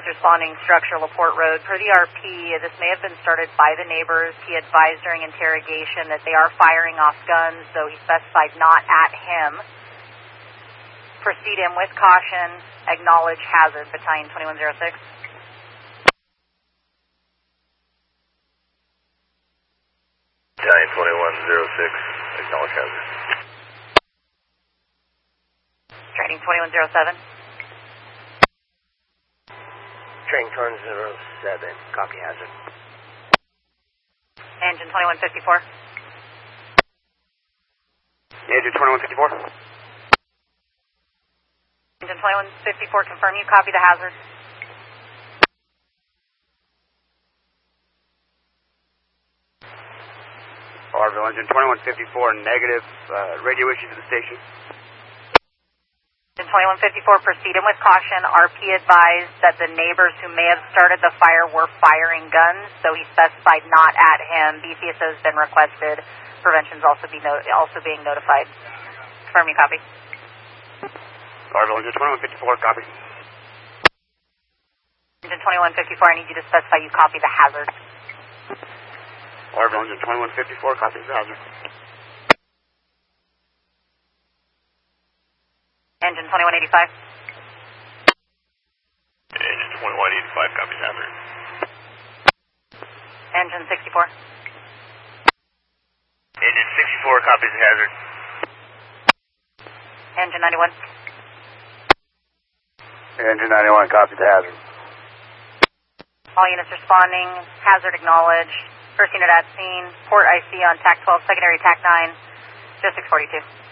units responding structure LaPorte Road. Per the RP, this may have been started by the neighbors. He advised during interrogation that they are firing off guns, though he specified not at him. Proceed in with caution. Acknowledge hazard. Battalion 2106. Battalion 2106. Acknowledge hazard. Training 2107. Training 2107. Copy hazard. Engine 2154. Engine 2154. Engine 2154, confirm you copy the hazard. Orville, engine 2154, negative, radio issue to the station. Engine 2154, proceed in with caution. RP advised that the neighbors who may have started the fire were firing guns, so he specified not at him. BCSO has been requested. Prevention is also being notified. Confirm you copy. Orville, engine 2154, copy. Engine 2154, I need you to specify you copy the hazard. Orville, engine 2154, copy the hazard. Engine 2185. Engine 2185, copy hazard. Engine 64. Engine 64, copies the hazard. Engine 91. Engine 91, copy the hazard. All units responding, hazard acknowledged. First unit at scene, port IC on TAC 12, secondary TAC 9, just 642.